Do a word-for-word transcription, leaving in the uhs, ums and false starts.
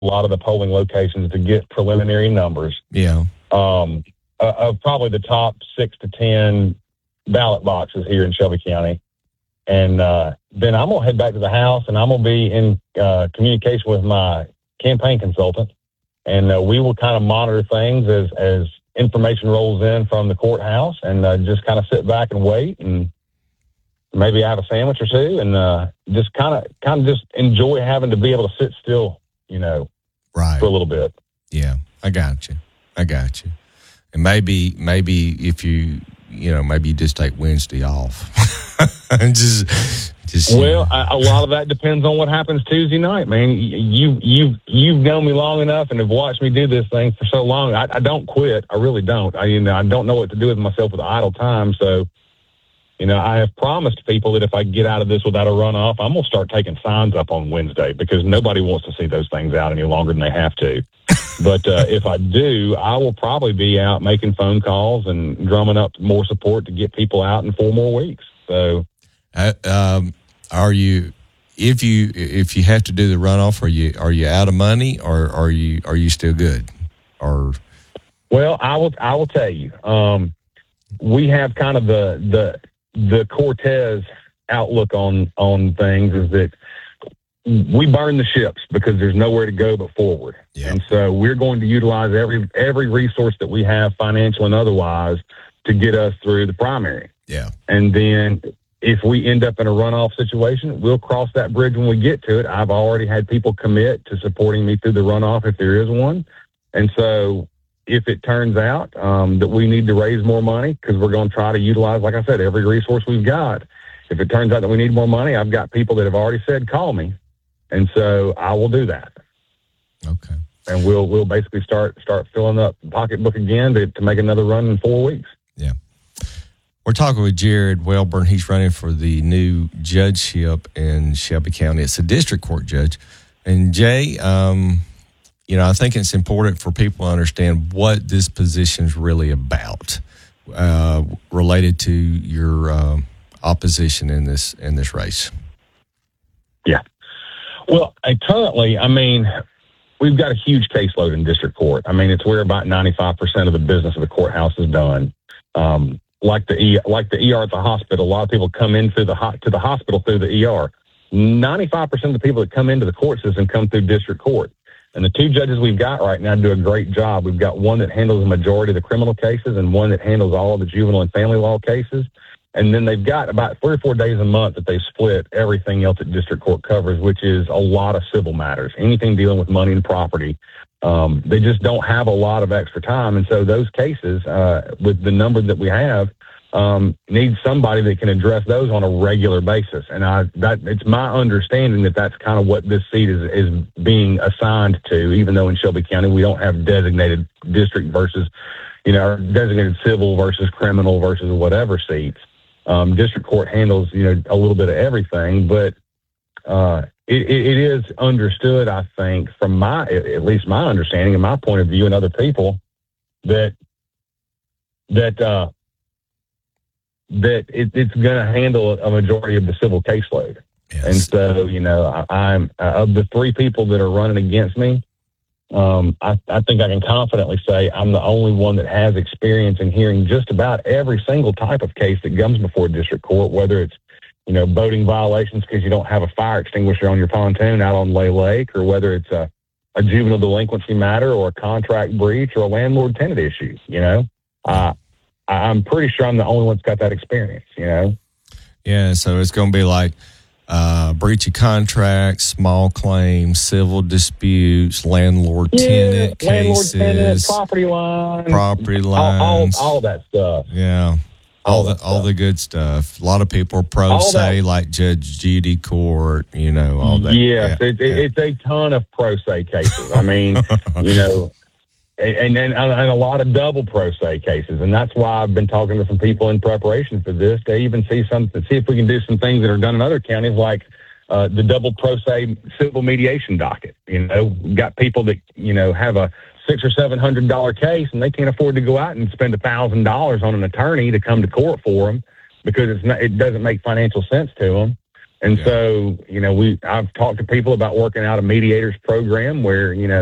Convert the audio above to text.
a lot of the polling locations to get preliminary numbers. Yeah. Um, uh, of probably the top six to ten ballot boxes here in Shelby County. And uh, then I'm going to head back to the house, and I'm going to be in uh, communication with my campaign consultant. And uh, we will kind of monitor things as, as information rolls in from the courthouse, and uh, just kind of sit back and wait, and maybe have a sandwich or two, and uh, just kind of kind of just enjoy having to be able to sit still, you know, right, for a little bit. Yeah, I got you. I got you. And maybe maybe if you you know maybe you just take Wednesday off. just just well, I, a lot of that depends on what happens Tuesday night, man. You you you've known me long enough and have watched me do this thing for so long. I, I don't quit. I really don't. I you know I don't know what to do with myself with idle time. So, you know, I have promised people that if I get out of this without a runoff, I'm gonna start taking signs up on Wednesday, because nobody wants to see those things out any longer than they have to. But uh, if I do, I will probably be out making phone calls and drumming up more support to get people out in four more weeks. So, uh, um, are you, if you if you have to do the runoff, are you are you out of money, or are you are you still good? Or well, I will I will tell you, um, we have kind of the the the Cortez outlook on on things is that we burn the ships because there's nowhere to go but forward. Yeah. And so we're going to utilize every every resource that we have, financial and otherwise, to get us through the primary. Yeah. And then if we end up in a runoff situation, we'll cross that bridge when we get to it. I've already had people commit to supporting me through the runoff if there is one. And so if it turns out um, that we need to raise more money, because we're going to try to utilize, like I said, every resource we've got. If it turns out that we need more money, I've got people that have already said, call me. And so I will do that. Okay. And we'll we'll basically start start filling up the pocketbook again to, to make another run in four weeks. Yeah. We're talking with Jared Welburn. He's running for the new judgeship in Shelby County. It's a district court judge. And Jay, um, you know, I think it's important for people to understand what this position is really about, uh, related to your uh, opposition in this in this race. Yeah. Well, I currently, I mean, we've got a huge caseload in district court. I mean, it's where about ninety-five percent of the business of the courthouse is done. Um, like the e, like the E R at the hospital, a lot of people come into the ho- to the hospital through the E R. ninety-five percent of the people that come into the court system come through district court. And the two judges we've got right now do a great job. We've got one that handles the majority of the criminal cases and one that handles all of the juvenile and family law cases. And then they've got about three or four days a month that they split everything else that district court covers, which is a lot of civil matters, anything dealing with money and property. Um, they just don't have a lot of extra time. And so those cases, uh, with the number that we have, um, need somebody that can address those on a regular basis. And I, that it's my understanding that that's kind of what this seat is, is being assigned to, even though in Shelby County we don't have designated district versus, you know, designated civil versus criminal versus whatever seats. Um, district court handles, you know, a little bit of everything, but uh, it, it is understood, I think, from my, at least my understanding and my point of view and other people, that that uh, that it, it's going to handle a majority of the civil caseload. Yes. And so, you know, I, I'm uh, of the three people that are running against me. Um, I, I think I can confidently say I'm the only one that has experience in hearing just about every single type of case that comes before district court, whether it's, you know, boating violations because you don't have a fire extinguisher on your pontoon out on Lay Lake, or whether it's a, a juvenile delinquency matter or a contract breach or a landlord-tenant issue, you know. Uh, I'm pretty sure I'm the only one that's got that experience, you know. Yeah, so it's going to be like, Uh, breach of contract, small claims, civil disputes, landlord-tenant yeah, cases, landlord-tenant, property lines, property lines, all, all, all that stuff. Yeah, all, all the stuff. all the good stuff. A lot of people are pro se, like Judge Judy Court, you know, all that. Yes, yeah, it, yeah. it's a ton of pro se cases. I mean, you know. And, and, and a lot of double pro se cases. And that's why I've been talking to some people in preparation for this to even see some, to see if we can do some things that are done in other counties, like uh, the double pro se civil mediation docket. You know, we've got people that, you know, have a six or seven hundred dollar case and they can't afford to go out and spend a thousand dollars on an attorney to come to court for them because it's not, it doesn't make financial sense to them. And Yeah. so, you know, we I've talked to people about working out a mediators program where, you know,